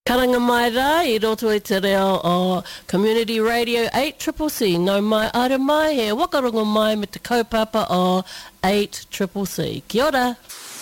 Karanga mai rā, I roto I te reo o Community Radio 8CCC. No mai ara mai, he wakarongo mai me te kaupapa o 8CCC. Kia ora.